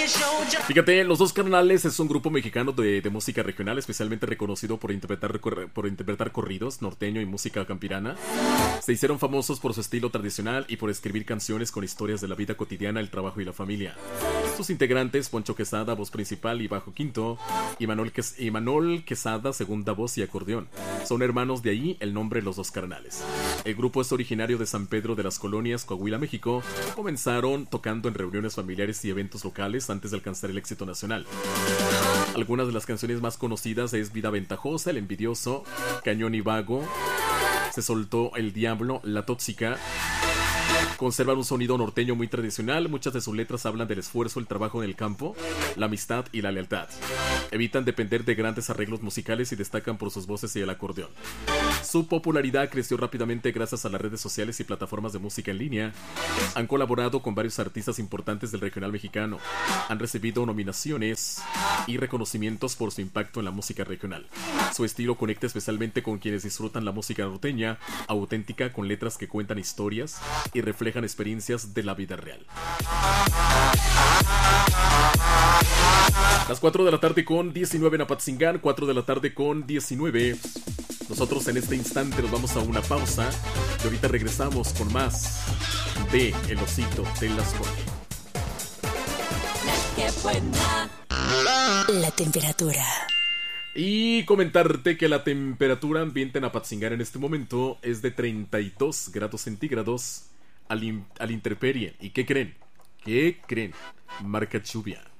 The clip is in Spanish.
Fíjate, Los Dos Carnales es un grupo mexicano de música regional, especialmente reconocido por interpretar corridos, norteño y música campirana. Se hicieron famosos por su estilo tradicional y por escribir canciones con historias de la vida cotidiana, el trabajo y la familia. Sus integrantes, Poncho Quesada, voz principal y bajo quinto, y Manol Quesada, segunda voz y acordeón. Son hermanos, de ahí el nombre Los Dos Carnales. El grupo es originario de San Pedro de las Colonias, Coahuila, México. Comenzaron tocando en reuniones familiares y eventos locales antes de alcanzar el éxito nacional. Algunas de las canciones más conocidas es Vida Ventajosa, El Envidioso, Cañón y Vago, Se Soltó el Diablo, La Tóxica. Conservan un sonido norteño muy tradicional. Muchas de sus letras hablan del esfuerzo, el trabajo en el campo, la amistad y la lealtad. Evitan depender de grandes arreglos musicales y destacan por sus voces y el acordeón. Su popularidad creció rápidamente gracias a las redes sociales y plataformas de música en línea. Han colaborado con varios artistas importantes del regional mexicano. Han recibido nominaciones y reconocimientos por su impacto en la música regional. Su estilo conecta especialmente con quienes disfrutan la música norteña, auténtica, con letras que cuentan historias y reflejan experiencias de la vida real. Las 4 de la tarde con 19 en Apatzingán, 4 de la tarde con 19. Nosotros en este instante nos vamos a una pausa y ahorita regresamos con más de El Osito de las Conchas. La temperatura. Y comentarte que la temperatura ambiente en Apatzingán en este momento es de 32 grados centígrados al intemperie. ¿Y qué creen? ¿Qué creen? Marca lluvia.